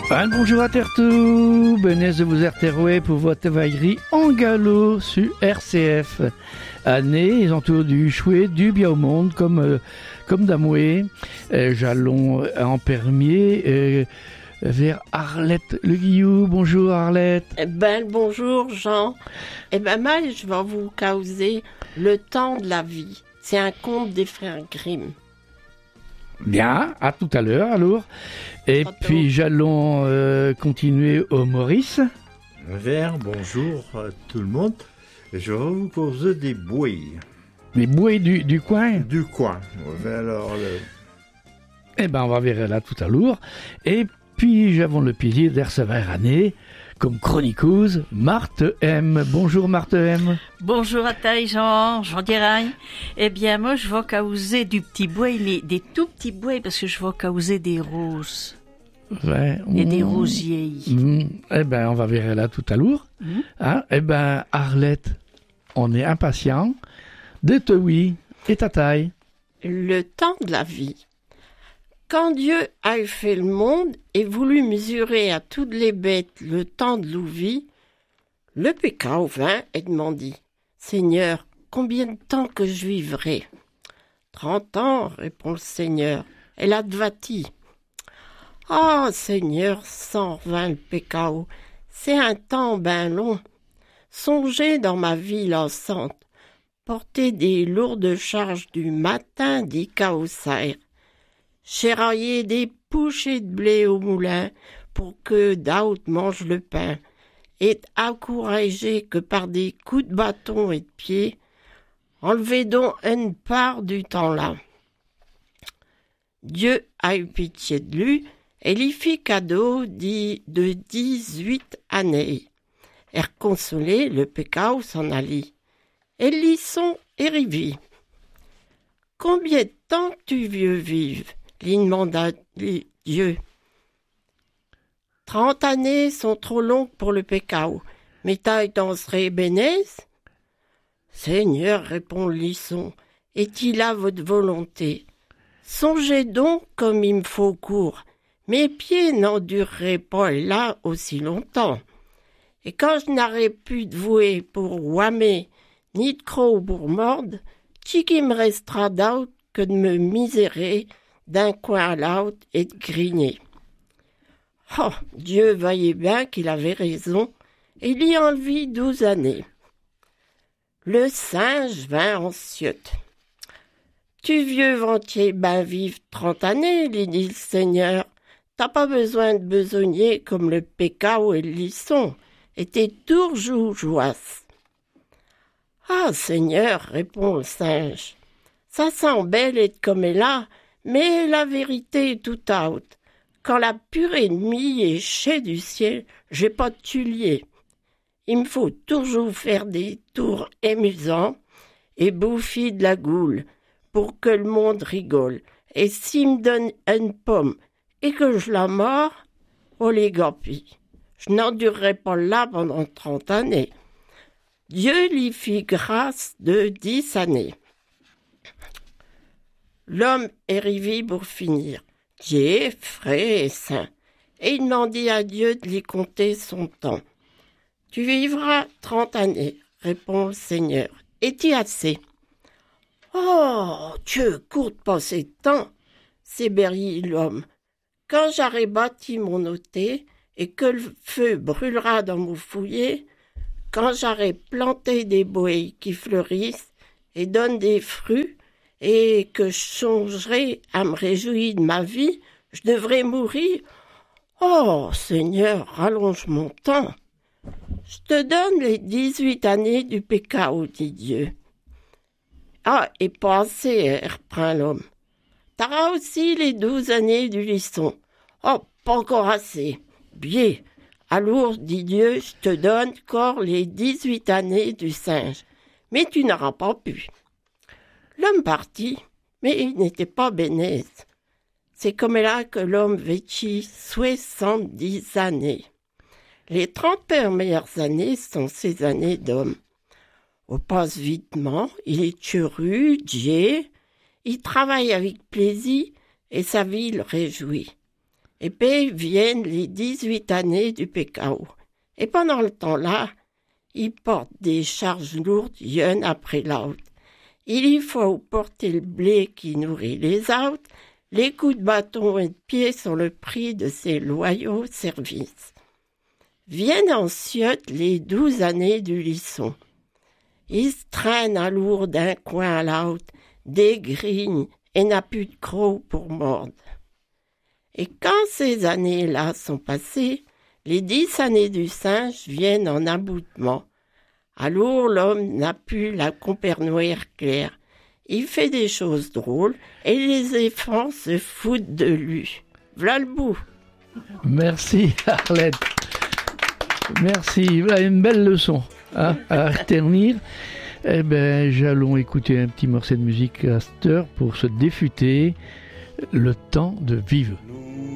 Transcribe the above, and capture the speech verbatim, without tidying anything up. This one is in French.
Un bonjour à Tertou, benez de vous retrouver pour votre vaillerie en galop sur R C F. Année, ils entourent du chouet, du bien au monde, comme, euh, comme d'amoué. Euh, J'allons en permier euh, vers Arlette Le Guillou. Bonjour Arlette. Eh ben, bonjour Jean. Eh ben, moi, je vais vous causer Le temps de la vie. C'est un conte des frères Grimm. Bien, à tout à l'heure alors. Et Pardon. puis j'allons euh, continuer au Maurice. Vers, bonjour à tout le monde. Je vais vous causer des bouilles Les bouées du, du coin. du coin. Alors, le... Eh ben, on va vers là tout à l'heure. Et puis, j'avons le plaisir de recevoir année comme chroniqueuse Marthe M. Bonjour Marthe M. Bonjour à toi Jean, Jean dirais. Eh bien, moi, je vais causer du petit bois, mais des tout petits bois, parce que je vais causer des roses Ouais. et des Mmh. rosiers. Mmh. Eh ben, on va vers là tout à l'heure. Mmh. Hein? Eh ben, Arlette, on est impatient de te oui et ta taille. Le temps de la vie. Quand Dieu a fait le monde et voulu mesurer à toutes les bêtes le temps de l'ouvie, le pécat vint et demandit « Seigneur, combien de temps que je vivrai ?» « Trente ans, répond le Seigneur. Et l'advati. « Ah, Seigneur, s'en revint le pécat, c'est un temps ben long. Songez dans ma vie lassante, porter des lourdes charges du matin d'Ica au cerf, chérailler des pouchées de blé au moulin pour que d'autres mangent le pain, et encourager que par des coups de bâton et de pied, enlevez donc une part du temps-là. Dieu a eu pitié de lui et lui fit cadeau de dix-huit années. Et consolé, le pécat s'en allie. Et lisson et rivi. Combien de temps tu vieux vives? Lui demanda Dieu. Trente années sont trop longues pour le pécat, mais taille t'en serait bénesse? Seigneur, répond le lisson, est-il là votre volonté? Songez donc comme il me faut court, mes pieds n'endureraient pas là aussi longtemps. Et quand je n'aurai plus de vouer pour ouamer, ni de croc pour mordre, qui qui me restera d'autre que de me misérer d'un coin à l'autre et de grigner. Oh, Dieu voyait bien qu'il avait raison, et il y enlevit douze années. Le singe vint en ciotte. Tu vieux ventier ben vive trente années, lui dit le Seigneur. T'as pas besoin de besogner comme le pécat et le lisson, et t'es toujours jouasse. Ah, Seigneur, répond le singe, ça sent belle et comme elle là, mais la vérité est tout out. Quand la pure ennemie est chez du ciel, j'ai pas de tulier. Il me faut toujours faire des tours amusants et bouffer de la goule pour que le monde rigole. Et s'il me donne une pomme et que je la mords, oh les gapis, je n'endurerai pas là pendant trente années. Dieu lui fit grâce de dix années. L'homme est rivi pour finir. Dieu, frais et saint. Et il demandit à Dieu de lui compter son temps. Tu vivras trente années, répond le Seigneur. Est-il assez? Oh, Dieu, court pas ces temps, s'éberrit l'homme. Quand j'aurai bâti mon hôtel et que le feu brûlera dans mon fouillet, quand j'aurai planté des bois qui fleurissent et donnent des fruits, et que je songerai à me réjouir de ma vie, je devrais mourir. Oh, Seigneur, rallonge mon temps. Je te donne les dix-huit années du pécat, dit Dieu. Ah, et pas assez, reprint l'homme. T'auras aussi les douze années du lisson. Oh, pas encore assez. Bien. Alors, dit Dieu, je te donne encore les dix-huit années du singe. Mais tu n'auras pas pu. L'homme partit, mais il n'était pas bénesse. C'est comme là que l'homme vécut soixante-dix années. Les trente premières années sont ces années d'homme. On passe vitement, il est heureux, Dieu, il travaille avec plaisir et sa vie le réjouit. Et puis viennent les dix-huit années du P K O. Et pendant le temps-là, ils portent des charges lourdes, une après l'autre. Il y faut porter le blé qui nourrit les autres. Les coups de bâton et de pied sont le prix de ces loyaux services. Viennent ensuite les douze années du lisson. Ils se traînent à lourd d'un coin à l'autre, des grignes, et n'a plus de crocs pour mordre. Et quand ces années-là sont passées, les dix années du singe viennent en aboutement. Alors l'homme n'a plus la compernouère claire. Il fait des choses drôles et les éléphants se foutent de lui. V'là le bout. Merci Arlette. Merci. Voilà une belle leçon hein, à retenir. Eh ben, j'allons écouter un petit morceau de musique à cette heure pour se défuter. Le temps de vivre.